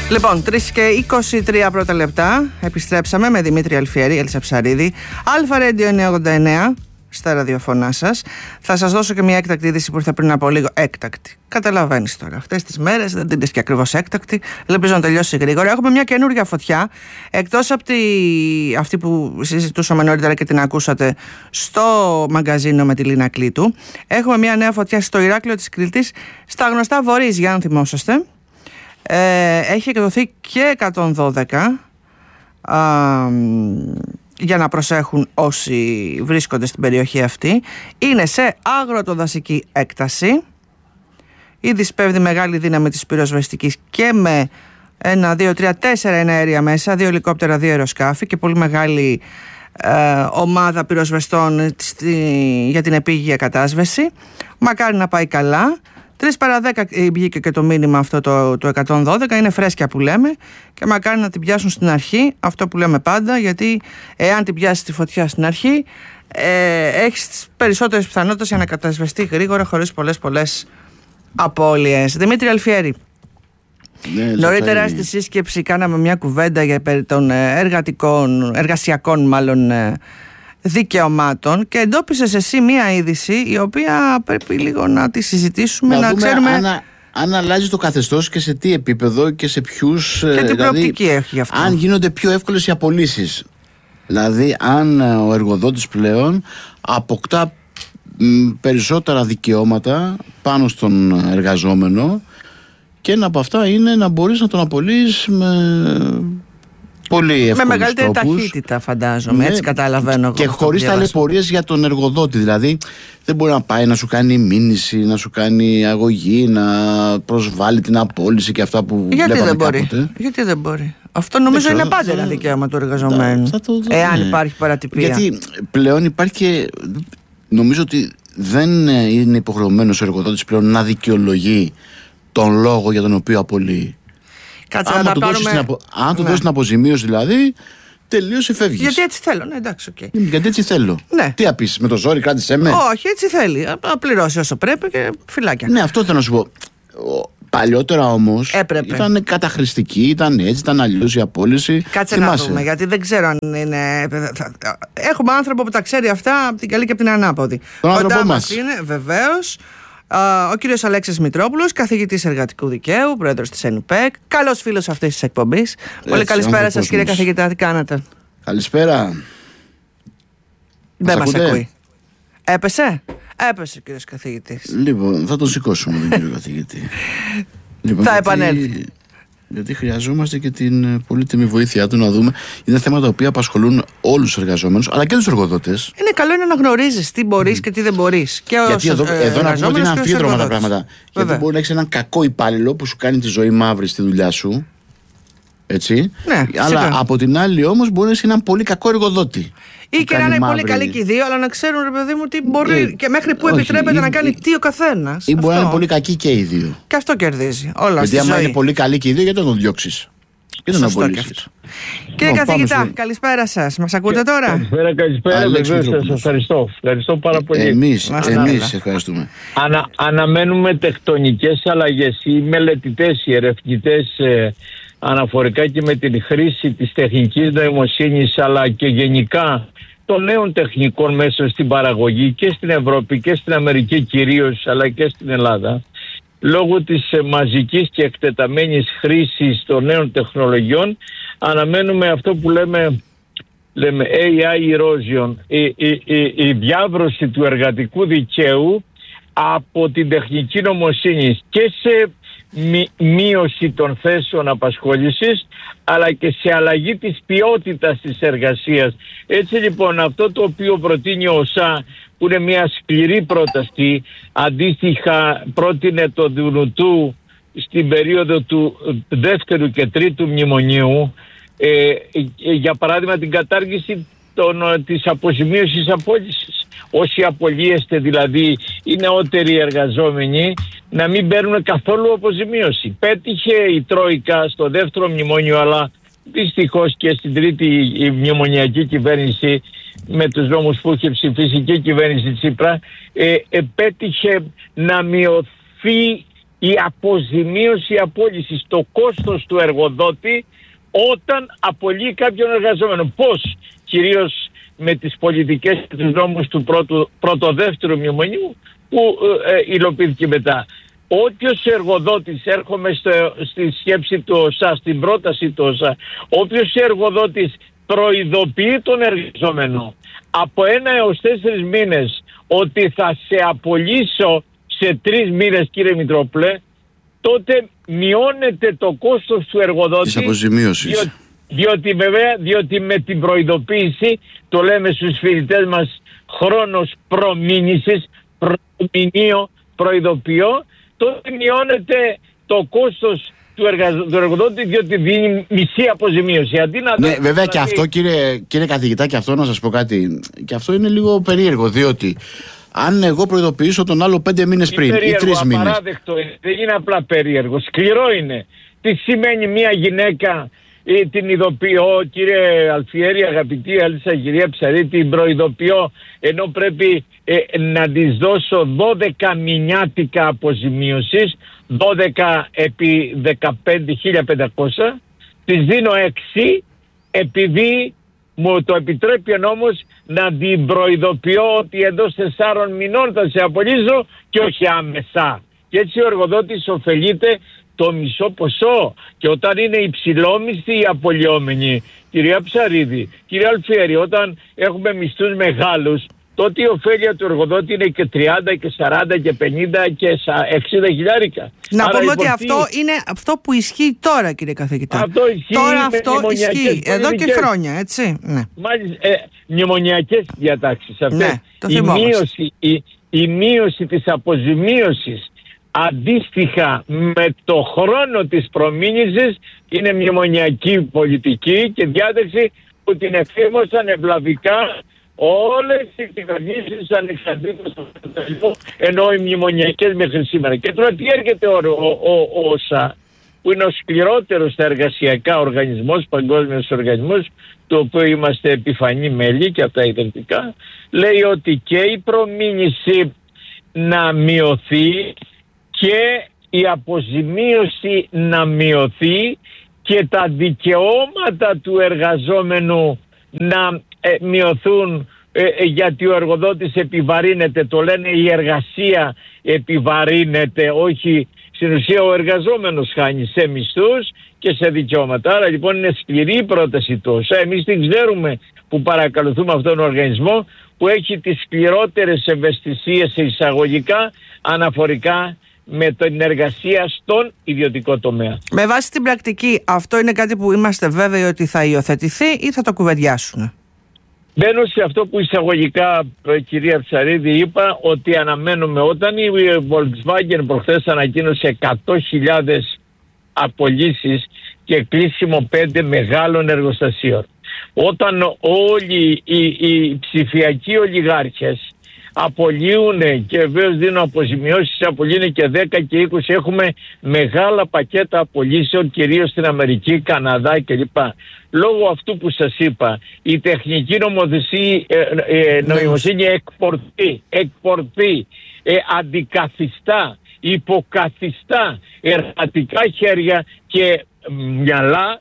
Λοιπόν, 3:23 πρώτα λεπτά. Επιστρέψαμε με Δημήτρη Αλφιέρη, Έλισσα Ψαρίδη. Αλφα Radio 989 στα ραδιοφωνά σας. Θα σας δώσω και μια έκτακτη είδηση που ήρθε πριν από λίγο. Έκτακτη. Καταλαβαίνεις τώρα. Αυτές τις μέρες δεν την πες και ακριβώς έκτακτη. Ελπίζω να τελειώσει γρήγορα. Έχουμε μια καινούργια φωτιά. Εκτός από αυτή που συζητούσαμε νωρίτερα και την ακούσατε στο μαγκαζίνο με τη Λίνα Κλήτου, έχουμε μια νέα φωτιά στο Ηράκλειο της Κρήτης, στα γνωστά Βορείς, για να θυμόσαστε. Έχει εκδοθεί και 112 για να προσέχουν όσοι βρίσκονται στην περιοχή αυτή. Είναι σε αγροτοδασική έκταση. Ήδη σπέβδει μεγάλη δύναμη της πυροσβεστικής και με 1, 2, 3, 4 εναέρια μέσα, 2 ελικόπτερα, 2 αεροσκάφη και πολύ μεγάλη ομάδα πυροσβεστών για την επίγεια κατάσβεση. Μακάρι να πάει καλά. 3 παρά 10 βγήκε και το μήνυμα αυτό το 112, είναι φρέσκια που λέμε και μακάρι να την πιάσουν στην αρχή, αυτό που λέμε πάντα, γιατί εάν την πιάσει τη φωτιά στην αρχή έχεις τις περισσότερες πιθανότητες για να κατασβεστεί γρήγορα χωρίς πολλές απώλειες. Δημήτρη Αλφιέρη, νωρίτερα στη σύσκεψη κάναμε μια κουβέντα για περί των εργασιακών δικαιωμάτων και εντόπισες εσύ μία είδηση η οποία πρέπει λίγο να τη συζητήσουμε, να ξέρουμε αν αλλάζει το καθεστώς και σε τι επίπεδο και σε ποιους, και τι προοπτική έχει αυτό. Αν γίνονται πιο εύκολες οι απολύσεις, δηλαδή αν ο εργοδότης πλέον αποκτά περισσότερα δικαιώματα πάνω στον εργαζόμενο και ένα από αυτά είναι να μπορείς να τον απολύεις με μεγαλύτερη ταχύτητα, φαντάζομαι. Ναι, έτσι καταλαβαίνω. Και χωρίς ταλαιπωρίες για τον εργοδότη. Δηλαδή, δεν μπορεί να πάει να σου κάνει μήνυση, να σου κάνει αγωγή, να προσβάλλει την απόλυση και αυτά που βλέπαμε κάποτε. Γιατί δεν μπορεί. Αυτό νομίζω είναι πάντα ένα δικαίωμα του εργαζομένου. Εάν υπάρχει παρατυπία. Γιατί πλέον υπάρχει και. Νομίζω ότι δεν είναι υποχρεωμένος ο εργοδότης πλέον να δικαιολογεί τον λόγο για τον οποίο απολύει. Αν του δώσει την αποζημίωση, δηλαδή, τελείωσε, φεύγεις. Γιατί έτσι θέλω, ναι, εντάξει, okay. Γιατί έτσι θέλω. Ναι. Τι απίσεις, με το ζόρι, κράτησέ με. Όχι, έτσι θέλει. Να πληρώσει όσο πρέπει και φυλάκια. Ναι, αυτό θέλω να σου πω. Παλιότερα όμως ήταν καταχρηστική, ήταν έτσι, ήταν αλλιώς η απόλυση. Κάτσε να δούμε, γιατί δεν ξέρω αν είναι. Έχουμε άνθρωπο που τα ξέρει αυτά από την καλή και από την ανάποδη. Τον άνθρωπό μας είναι βεβαίως ο κύριος Αλέξης Μητρόπουλος, καθηγητής εργατικού δικαίου, πρόεδρος της ΕΝΙΠΕΚ, καλός φίλος αυτής της εκπομπής. Πολύ καλησπέρα σας, κύριε καθηγητά, τι κάνετε? Καλησπέρα. Δεν μας ακούει. Έπεσε ο κύριος καθηγητής. Λοιπόν, θα τον σηκώσουμε τον κύριο καθηγητή. Θα επανέλθει. Γιατί χρειαζόμαστε και την πολύτιμη βοήθειά του να δούμε. Είναι θέματα τα οποία απασχολούν όλους τους εργαζόμενους αλλά και τους εργοδότες. Είναι καλό είναι να γνωρίζεις τι μπορείς και τι δεν μπορείς. Γιατί εδώ να πούμε ότι είναι αμφίδρομα τα πράγματα. Γιατί μπορεί να έχεις έναν κακό υπάλληλο που σου κάνει τη ζωή μαύρη στη δουλειά σου. Έτσι. Ναι, αλλά από την άλλη όμως μπορεί να είσαι έναν πολύ κακό εργοδότη. Ή και να είναι πολύ καλή και οι δύο, αλλά να ξέρουν, ρε παιδί μου, τι μπορεί και μέχρι που επιτρέπεται να κάνει τι ο καθένας. Ή μπορεί να είναι πολύ κακοί και οι δύο. Και αυτό κερδίζει. Όλα γιατί άμα είναι πολύ καλοί και οι δύο, γιατί να τον διώξεις? Και δεν τον απολύσεις. Κύριε καθηγητά, καλησπέρα σας. Μας ακούτε τώρα? Καλησπέρα, βεβαίως. Σας ευχαριστώ. Ευχαριστώ πάρα πολύ. Εμείς ευχαριστούμε. Αναμένουμε τεκτονικές αλλαγές. Οι μελετητές, οι ερευνητές, αναφορικά και με την χρήση της τεχνικής νοημοσύνης αλλά και γενικά των νέων τεχνικών μέσων στην παραγωγή και στην Ευρώπη και στην Αμερική κυρίως αλλά και στην Ελλάδα, λόγω της μαζικής και εκτεταμένης χρήσης των νέων τεχνολογιών, αναμένουμε αυτό που λέμε AI erosion, η διάβρωση του εργατικού δικαίου από την τεχνική νοημοσύνη και σε μείωση των θέσεων απασχόλησης αλλά και σε αλλαγή της ποιότητας της εργασίας. Έτσι λοιπόν αυτό το οποίο προτείνει ο ΩΣΑ, που είναι μια σκληρή πρόταση, αντίστοιχα πρότεινε το Δουνουτού στην περίοδο του δεύτερου και τρίτου μνημονίου, για παράδειγμα την κατάργηση της αποζημίωσης απόλυσης. Όσοι απολύεστε δηλαδή οι νεότεροι εργαζόμενοι να μην παίρνουν καθόλου αποζημίωση. Πέτυχε η Τρόικα στο δεύτερο μνημόνιο, αλλά δυστυχώς και στην τρίτη μνημονιακή κυβέρνηση με τους νόμους που είχε ψηφίσει και η κυβέρνηση Τσίπρα, πέτυχε να μειωθεί η αποζημίωση απόλυσης, το κόστος του εργοδότη όταν απολύει κάποιον εργαζόμενο. Πώς? Κυρίως με τις πολιτικές και τους νόμους του πρώτο-δεύτερου μνημονίου που υλοποιήθηκε μετά. Όποιος εργοδότης, έρχομαι στη σκέψη του ΩΣΑ, στην πρόταση του ΩΣΑ, όποιος εργοδότης προειδοποιεί τον εργαζόμενο από 1 έως 4 μήνες ότι θα σε απολύσω σε 3 μήνες, κύριε Μητρόπουλε, τότε μειώνεται το κόστος του εργοδότη της αποζημίωσης. Διότι με την προειδοποίηση, το λέμε στους φοιτητές μας, χρόνος προμήνυσης, προειδοποιώ, τότε μειώνεται το κόστος του εργοδότη, διότι δίνει μισή αποζημίωση. Ναι, βέβαια και αυτό, κύριε καθηγητά, και αυτό να σας πω κάτι, και αυτό είναι λίγο περίεργο, διότι αν εγώ προειδοποιήσω τον άλλο 5 μήνες πριν ή 3 μήνες. Απαράδεκτο είναι, δεν είναι απλά περίεργο, σκληρό είναι. Τι σημαίνει μια γυναίκα, την ειδοποιώ, κύριε Αλφιέρη, αγαπητή Αλίσσα, κυρία Ψαρή, την προειδοποιώ, ενώ πρέπει να της δώσω 12 μηνιάτικα αποζημίωσης, 12 επί 15.500, της δίνω 6 επειδή μου το επιτρέπει ο νόμος να την προειδοποιώ ότι εντός 4 μηνών θα σε απολύσω και όχι άμεσα. Και έτσι ο εργοδότης ωφελείται το μισό ποσό. Και όταν είναι υψηλόμισθοι οι απολυόμενοι, κυρία Ψαρίδη, κύριε Αλφιέρη, όταν έχουμε μισθούς μεγάλους, τότε η ωφέλεια του εργοδότη είναι και 30 και 40 και 50 και 60 χιλιάρικα. Να πούμε ότι αυτό είναι αυτό που ισχύει τώρα, κύριε καθηγητά. Αυτό ισχύει. Τώρα αυτό ισχύει εδώ και χρόνια, έτσι. Ναι. Μάλιστα, μνημονιακές διατάξεις αυτές. Ναι, το θυμόμαστε. Η μείωση της αποζημίωσης αντίστοιχα με το χρόνο της προμήνυσης είναι μνημονιακή πολιτική και διάταξη που την εφήρμοσαν ευλαβικά όλες οι κυβερνήσεις ανεξαρτήτως του καπιταλισμού, ενώ οι μνημονιακές μέχρι σήμερα. Και τώρα τι έρχεται ο ΩΣΑ, που είναι ο σκληρότερος στα εργασιακά οργανισμός, παγκόσμιος οργανισμός, του οποίου είμαστε επιφανή μέλη και από τα ιδρυτικά, λέει ότι και η προμήνυση να μειωθεί και η αποζημίωση να μειωθεί και τα δικαιώματα του εργαζόμενου να μειωθούν, γιατί ο εργοδότης επιβαρύνεται, το λένε η εργασία επιβαρύνεται, όχι στην ουσία ο εργαζόμενος χάνει σε μισθούς και σε δικαιώματα. Άρα λοιπόν είναι σκληρή η πρόταση τόσα. Εμείς την ξέρουμε που παρακολουθούμε αυτόν τον οργανισμό που έχει τις σκληρότερες ευαισθησίες σε εισαγωγικά αναφορικά με την εργασία στον ιδιωτικό τομέα. Με βάση την πρακτική, αυτό είναι κάτι που είμαστε βέβαιοι ότι θα υιοθετηθεί ή θα το κουβεντιάσουν? Μπαίνω σε αυτό που εισαγωγικά, κυρία Ψαρίδη, είπα ότι αναμένουμε. Όταν η Volkswagen προχθές ανακοίνωσε 100.000 απολύσεις και κλείσιμο 5 μεγάλων εργοστασίων, όταν όλοι οι ψηφιακοί ολιγάρχες απολύουν και βεβαίως δίνουν αποζημιώσεις, απολύουν και 10 και 20, έχουμε μεγάλα πακέτα απολύσεων κυρίως στην Αμερική, Καναδά κλπ. Λόγω αυτού που σας είπα, η τεχνική νοημοσύνη εκπορτεί, αντικαθιστά, υποκαθιστά εργατικά χέρια και μυαλά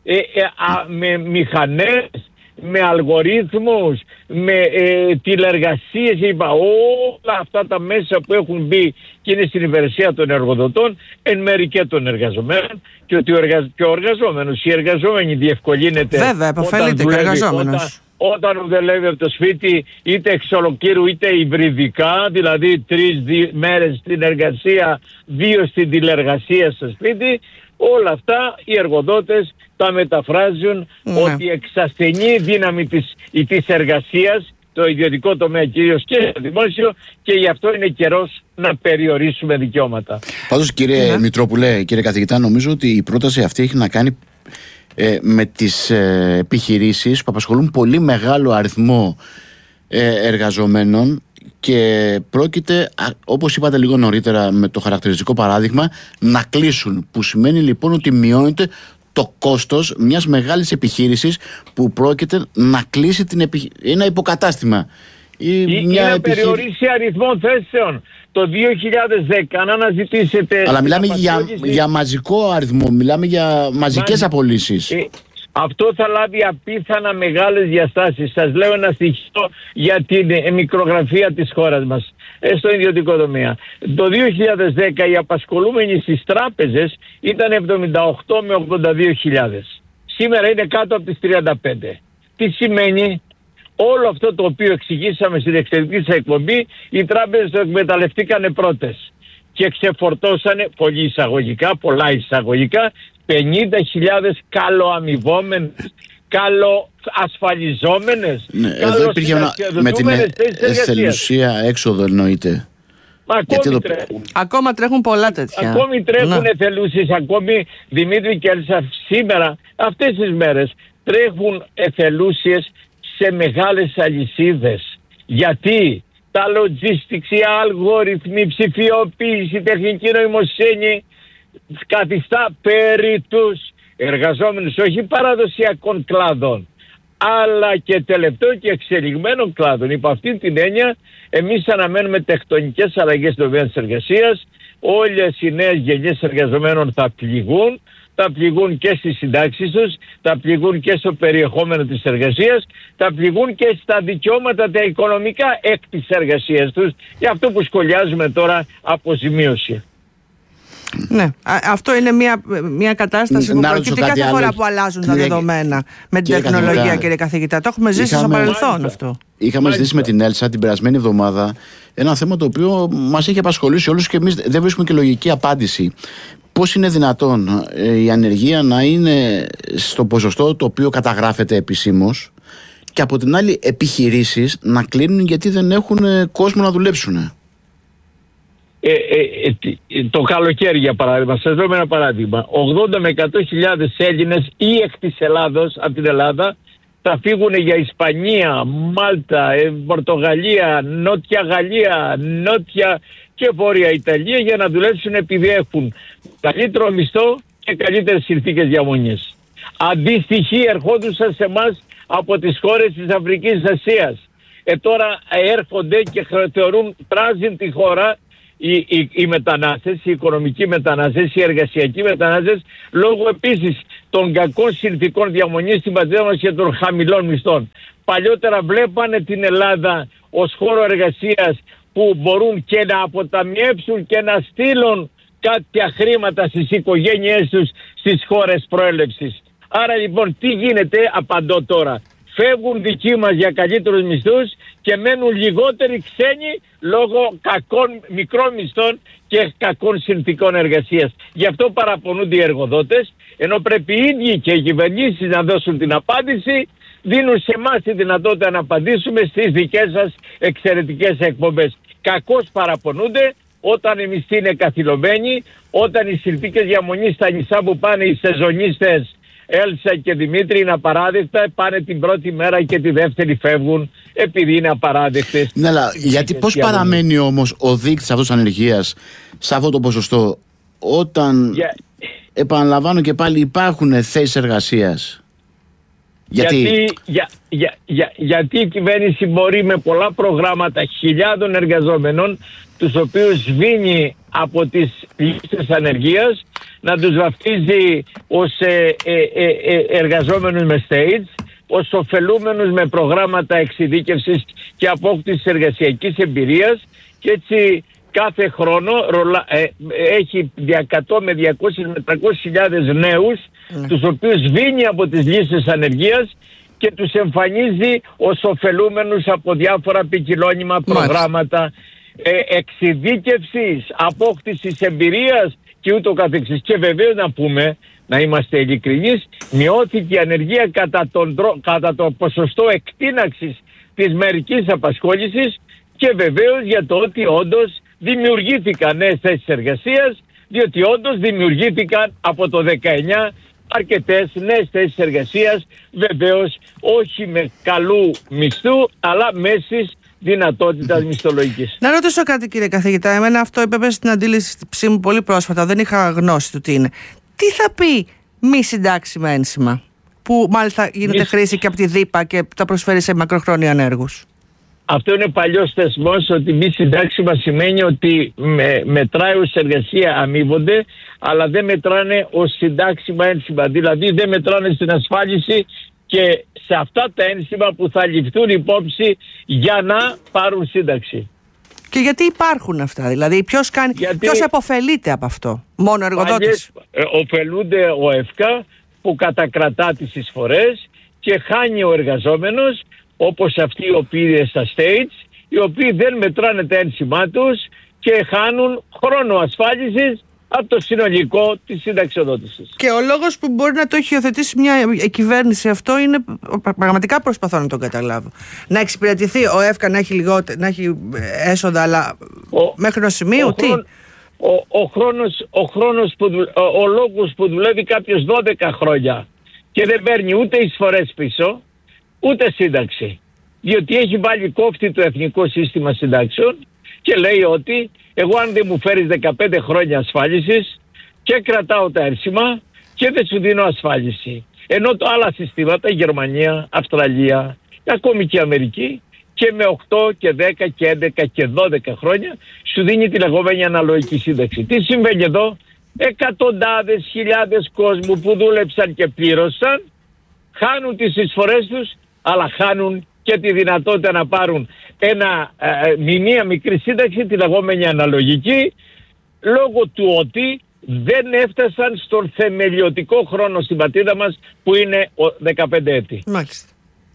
με μηχανές, με αλγορίθμους, με τηλεργασίες, όλα αυτά τα μέσα που έχουν μπει και είναι στην υπηρεσία των εργοδοτών, εν μέρει και των εργαζομένων, και ότι ο εργαζόμενος, οι εργαζόμενοι διευκολύνεται. Βέβαια, επωφελείται και ο εργαζόμενος. Όταν δουλεύει από το σπίτι, είτε εξ ολοκλήρου είτε υβριδικά, δηλαδή 3 μέρες στην εργασία, 2 στην τηλεργασία στο σπίτι, όλα αυτά οι εργοδότες τα μεταφράζουν ότι εξασθενεί δύναμη της εργασίας, το ιδιωτικό τομέα κυρίως και το δημόσιο, και γι' αυτό είναι καιρός να περιορίσουμε δικαιώματα. Πάντως, κύριε Μητρόπουλε, κύριε καθηγητά, νομίζω ότι η πρόταση αυτή έχει να κάνει με τις επιχειρήσεις που απασχολούν πολύ μεγάλο αριθμό εργαζομένων και πρόκειται, όπως είπατε λίγο νωρίτερα με το χαρακτηριστικό παράδειγμα, να κλείσουν, που σημαίνει λοιπόν ότι μειώνεται το κόστος μιας μεγάλης επιχείρησης που πρόκειται να κλείσει ένα υποκατάστημα ή να περιορίσει αριθμό θέσεων. το 2010, αν αναζητήσετε... Αλλά μιλάμε για μαζικό αριθμό, μιλάμε για μαζικές απολύσεις. Αυτό θα λάβει απίθανα μεγάλες διαστάσεις. Σας λέω ένα στοιχείο για την μικρογραφία της χώρας μας στο ιδιωτικό τομέα. Το 2010 οι απασχολούμενοι στις τράπεζες ήταν 78 με 82.000. Σήμερα είναι κάτω από τις 35. Τι σημαίνει? Όλο αυτό το οποίο εξηγήσαμε στην εξαιρετική εκπομπή, οι τράπεζες το εκμεταλλευτήκανε πρώτες και ξεφορτώσανε πολύ εισαγωγικά, πολλά εισαγωγικά, 50.000 καλοαμοιβόμενες, καλοασφαλιζόμενες. Ναι, εδώ υπήρχε με την εθελουσία έξοδο εννοείται. Ακόμα τρέχουν πολλά τέτοια. Ακόμη τρέχουν εθελούσιες, ακόμη Δημήτρη και Έλσα, σήμερα, αυτές τις μέρες τρέχουν εθελούσιες σε μεγάλες αλυσίδες. Γιατί τα logistics, οι αλγόριθμοι, η ψηφιοποίηση, η τεχνική νοημοσύνη καθιστά περί τους εργαζόμενους όχι παραδοσιακών κλάδων, αλλά και τελευταίων και εξελιγμένων κλάδων. Υπό αυτή την έννοια, εμείς αναμένουμε τεκτονικές αλλαγές στον τομέα της εργασίας. Όλες οι νέες γενιές εργαζομένων θα πληγούν και στις συντάξεις τους, θα πληγούν και στο περιεχόμενο της εργασίας, θα πληγούν και στα δικαιώματα τα οικονομικά εκ της εργασίας τους, για αυτό που σχολιάζουμε τώρα αποζημίωση. Ναι, αυτό είναι μια κατάσταση που προκύπτει κάθε φορά που αλλάζουν τα δεδομένα με την τεχνολογία, κύριε καθηγητά. Το έχουμε ζήσει στο παρελθόν αυτό. Είχαμε ζητήσει με την Έλσα την περασμένη εβδομάδα ένα θέμα το οποίο μας έχει απασχολήσει όλους και εμείς δεν βρίσκουμε και λογική απάντηση. Πώς είναι δυνατόν η ανεργία να είναι στο ποσοστό το οποίο καταγράφεται επισήμως και από την άλλη επιχειρήσεις να κλείνουν γιατί δεν έχουν κόσμο να δουλέψουν? Το καλοκαίρι, για παράδειγμα, σας δώσω ένα παράδειγμα. 80 με 100.000 Έλληνες ή εκ της Ελλάδος, από την Ελλάδα, θα φύγουν για Ισπανία, Μάλτα, Πορτογαλία, Νότια Γαλλία, Νότια και Βόρεια Ιταλία για να δουλέψουν επειδή έχουν καλύτερο μισθό και καλύτερες συνθήκες διαμονής. Αντίστοιχοι ερχόντουσαν σε εμάς από τις χώρες της Αφρικής Ασίας. Τώρα έρχονται και θεωρούν πράσινη τη χώρα οι μετανάστες, οι οικονομικοί μετανάστες, οι εργασιακοί μετανάστες, λόγω επίσης των κακών συνθηκών διαμονής στην πατρίδα μας και των χαμηλών μισθών. Παλιότερα βλέπανε την Ελλάδα ως χώρο εργασίας που μπορούν και να αποταμιεύσουν και να στείλουν κάποια χρήματα στις οικογένειές τους στις χώρες προέλευσης. Άρα λοιπόν τι γίνεται? Απαντώ τώρα. Φεύγουν δικοί μας για καλύτερους μισθούς και μένουν λιγότεροι ξένοι λόγω κακών μικρών μισθών και κακών συνθηκών εργασίας. Γι' αυτό παραπονούνται οι εργοδότες, ενώ πρέπει οι ίδιοι και οι κυβερνήσεις να δώσουν την απάντηση, δίνουν σε εμάς τη δυνατότητα να απαντήσουμε στις δικές σας εξαιρετικές εκπομπές. Κακώς παραπονούνται όταν οι μισθοί είναι καθυλωμένοι, όταν οι συνθήκες διαμονής στα νησιά που πάνε οι σεζονίστες Έλσα και Δημήτρη είναι απαράδεκτα, πάνε την πρώτη μέρα και τη δεύτερη φεύγουν επειδή είναι απαράδεκτες. Ναι, αλλά γιατί πώς παραμένει όμως ο δείκτης αυτός της ανεργίας σε αυτό το ποσοστό όταν επαναλαμβάνω και πάλι υπάρχουν θέσεις εργασίας? Γιατί η κυβέρνηση μπορεί με πολλά προγράμματα χιλιάδων εργαζόμενων, τους οποίους σβήνει από τις λίστες ανεργίας, να τους βαφτίζει ως εργαζόμενους με stage, ως ωφελούμενους με προγράμματα εξειδίκευσης και απόκτησης εργασιακής εμπειρίας, και έτσι κάθε χρόνο έχει 100 με 200 με 300.000 νέους, τους οποίους σβήνει από τις λίστες ανεργίας και τους εμφανίζει ως ωφελούμενους από διάφορα ποικιλώνυμα προγράμματα εξειδίκευσης, απόκτησης εμπειρίας και ούτω καθεξής. Και βεβαίως να πούμε, να είμαστε ειλικρινείς, μειώθηκε η ανεργία κατά το ποσοστό εκτείναξης της μερικής απασχόλησης και βεβαίως για το ότι όντως δημιουργήθηκαν νέες θέσεις εργασίας, διότι όντως δημιουργήθηκαν από το 19 αρκετές νέες θέσεις εργασίας, βεβαίως όχι με καλού μισθού, αλλά μέσης δυνατότητας μισθολογικής. Να ρωτήσω κάτι, κύριε καθηγητά. Εμένα αυτό έπαιζε στην αντίληψή μου πολύ πρόσφατα. Δεν είχα γνώση του τι είναι. Τι θα πει μη συντάξιμα ένσημα, που μάλιστα γίνεται χρήση και από τη ΔΥΠΑ και τα προσφέρει σε μακροχρόνια ανέργους? Αυτό είναι παλιός θεσμός, ότι μη συντάξιμα σημαίνει ότι μετράει ως εργασία αμείβονται, αλλά δεν μετράνε ως συντάξιμα ένσημα. Δηλαδή δεν μετράνε στην ασφάλιση και σε αυτά τα ένσημα που θα ληφθούν υπόψη για να πάρουν σύνταξη. Και γιατί υπάρχουν αυτά, δηλαδή ποιος επωφελείται από αυτό? Μόνο ο εργοδότης? Ωφελούνται ο ΕΦΚΑ που κατακρατά τις εισφορές και χάνει ο εργαζόμενος, όπως αυτοί οι οποίοι στα states, οι οποίοι δεν μετράνε τα ένσημά τους και χάνουν χρόνο ασφάλισης από το συνολικό της συνταξιοδότησης. Και ο λόγος που μπορεί να το έχει υιοθετήσει μια κυβέρνηση αυτό είναι, πραγματικά προσπαθώ να τον καταλάβω, να εξυπηρετηθεί ο ΕΦΚΑ να έχει έσοδα, αλλά μέχρι ενός σημείου ο λόγος που δουλεύει κάποιος 12 χρόνια και δεν παίρνει ούτε εισφορές πίσω ούτε σύνταξη, διότι έχει βάλει κόφτη το Εθνικό Σύστημα Συντάξεων και λέει ότι εγώ αν δεν μου φέρεις 15 χρόνια ασφάλισης και κρατάω τα ένσημα και δεν σου δίνω ασφάλιση. Ενώ το άλλα συστήματα, Γερμανία, Αυστραλία, ακόμη και Αμερική, και με 8 και 10 και 11 και 12 χρόνια σου δίνει τη λεγόμενη αναλογική σύνταξη. Τι συμβαίνει εδώ? Εκατοντάδες χιλιάδες κόσμου που δούλεψαν και πλήρωσαν χάνουν τις εισφορές τους, αλλά χάνουν και τη δυνατότητα να πάρουν μία μικρή σύνταξη, τη λεγόμενη αναλογική, λόγω του ότι δεν έφτασαν στον θεμελιωτικό χρόνο στην πατρίδα μας που είναι 15 έτη. Μάλιστα.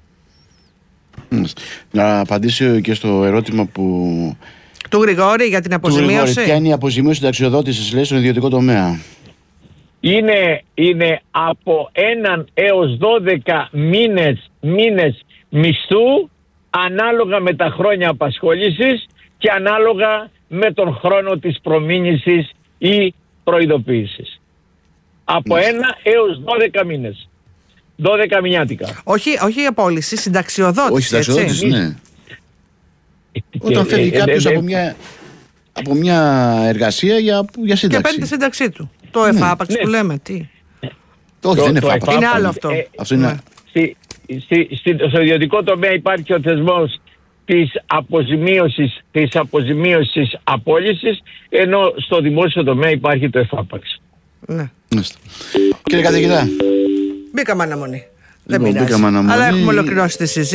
Να απαντήσω και στο ερώτημα του Γρηγόρη για την αποζημίωση. Ποια είναι η αποζημίωση συνταξιοδότησης, λέει, στον ιδιωτικό τομέα? Είναι από 1 έως 12 μήνες μισθού, ανάλογα με τα χρόνια απασχόλησης και ανάλογα με τον χρόνο της προμήνυσης ή προειδοποίησης. Από 1 έως 12 μήνες. 12 μηνιάτικα. Όχι η απόλυση, συνταξιοδότηση. Όχι συνταξιοδότηση, ναι. Όταν φεύγει κάποιος από μια εργασία για σύνταξη. Και παίρνει τη σύνταξή του. Το εφάπαξ που λέμε, τι? Όχι, δεν είναι εφάπαξ. Είναι άλλο αυτό. Αυτό είναι. Στο ιδιωτικό τομέα υπάρχει ο θεσμός της αποζημίωσης απόλυσης, ενώ στο δημόσιο τομέα υπάρχει το εφάπαξ. Ναι. Κύριε καθηγητά, μπήκαμε αναμονή. Δεν πειράζει. Αλλά έχουμε ολοκληρώσει τη συζήτηση.